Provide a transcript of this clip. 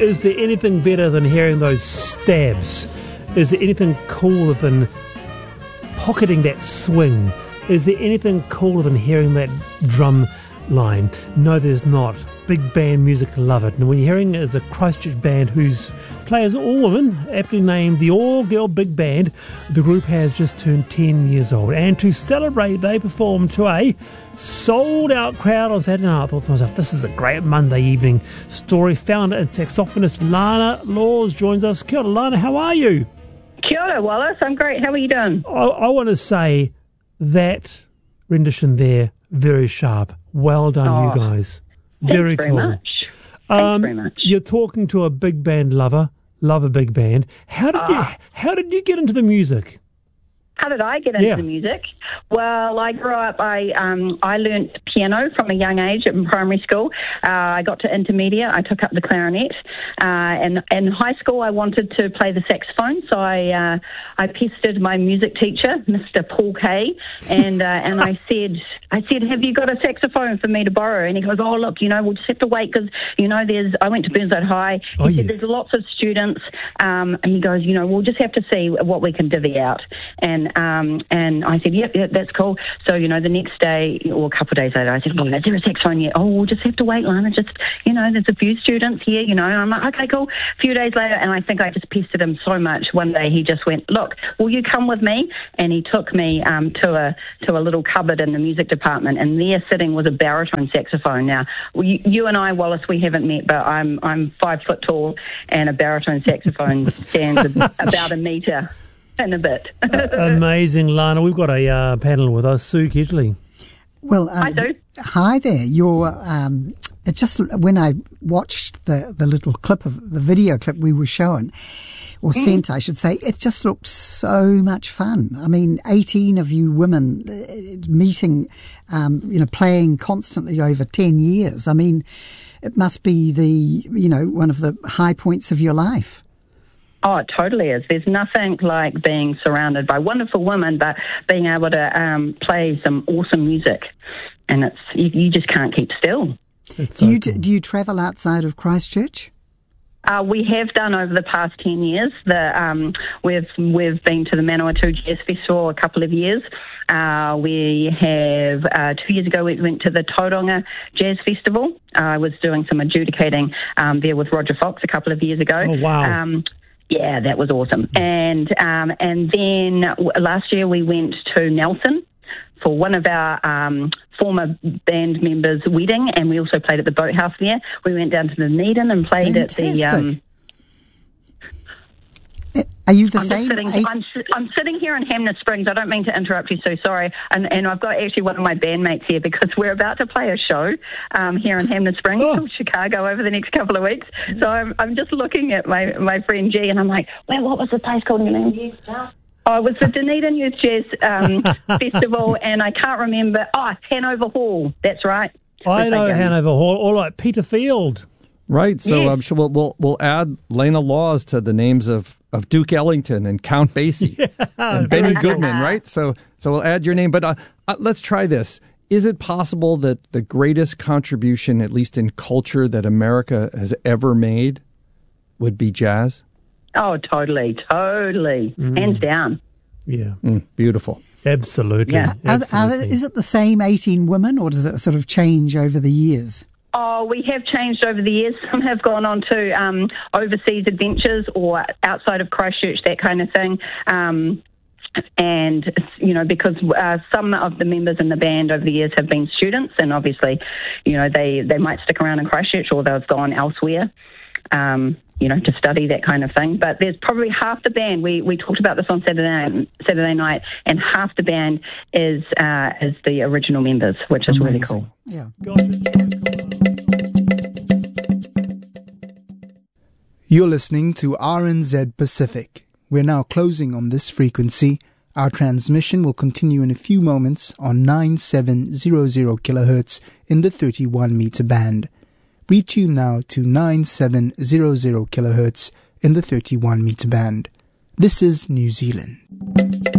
Is there anything better than hearing those stabs? Is there anything cooler than pocketing that swing? Is there anything cooler than hearing that drum line? No, there's not. Big band music, love it. And when you're hearing it as a Christchurch band whose players are all women, aptly named the All-Girl Big Band, the group has just turned 10 years old. And to celebrate, they performed to a sold-out crowd on Saturday night. I thought to myself, this is a great Monday evening story. Founder and saxophonist Lana Laws joins us. Kia ora, Lana, how are you? Kia ora, Wallace. I'm great. How are you doing? I want to say that rendition there, very sharp. Well done, you guys. Very cool. Thanks very much. You're talking to a big band lover, love a big band. How did you get into the music? How did I get into the music? Well, I grew up, I learnt piano from a young age in primary school. I got to intermediate. I took up the clarinet. And in high school, I wanted to play the saxophone. So I pestered my music teacher, Mr. Paul Kay, and I said, have you got a saxophone for me to borrow? And he goes, oh, look, we'll just have to wait because, I went to Burnside High. He said, there's lots of students. And he goes, we'll just have to see what we can divvy out. And I said, yep, that's cool. So, the next day or a couple of days later, I said, well, is there a saxophone yet? Oh, we'll just have to wait, Lana. Just, there's a few students here, and I'm like, okay, cool. A few days later, and I think I just pestered him so much. One day he just went, look, will you come with me? And he took me to a little cupboard in the music department, and there sitting was a baritone saxophone. Now, you and I, Wallace, we haven't met, but I'm 5 foot tall, and a baritone saxophone stands about a metre. And a bit. Amazing, Lana. We've got a panel with us, Sue Kedgley. Well, I do. Hi there. You're it just when I watched the little clip of the video clip we were shown, or sent, I should say, it just looked so much fun. I mean, 18 of you women meeting, playing constantly over 10 years. I mean, it must be one of the high points of your life. Oh, it totally is. There's nothing like being surrounded by wonderful women, but being able to play some awesome music. And you just can't keep still. Do you travel outside of Christchurch? We have done over the past 10 years. We've been to the Manawatu Jazz Festival a couple of years. We have 2 years ago we went to the Tauranga Jazz Festival. I was doing some adjudicating there with Roger Fox a couple of years ago. Oh wow! Yeah, that was awesome. And then last year we went to Nelson for one of our former band members' wedding, and we also played at the Boathouse there. We went down to the Dunedin and played Fantastic. At the... Are you the same? I'm sitting here in Hamner Springs. I don't mean to interrupt you, so sorry. And I've got actually one of my bandmates here because we're about to play a show here in Hamner Springs called Chicago over the next couple of weeks. So I'm just looking at my friend G, and I'm like, well, what was the place called? Oh, it was the Dunedin Youth Jazz Festival, and I can't remember. Oh, Hanover Hall. That's right. I know Hanover Hall. All right, Peter Field. Right. So I'm sure we'll add Lana Laws to the names of Duke Ellington and Count Basie and Benny Goodman, right? So we'll add your name. But let's try this. Is it possible that the greatest contribution, at least in culture, that America has ever made would be jazz? Oh, totally. Hands down. Yeah. Beautiful. Absolutely. Yeah. Absolutely. Is it the same 18 women, or does it sort of change over the years? Oh, we have changed over the years. Some have gone on to overseas adventures or outside of Christchurch, that kind of thing. And, because some of the members in the band over the years have been students, and obviously, they might stick around in Christchurch or they've gone elsewhere, to study, that kind of thing. But there's probably half the band. We talked about this on Saturday night, and half the band is the original members, which is really cool. Yeah. You're listening to RNZ Pacific. We're now closing on this frequency. Our transmission will continue in a few moments on 9700 kHz in the 31 meter band. Retune now to 9700 kHz in the 31 meter band. This is New Zealand.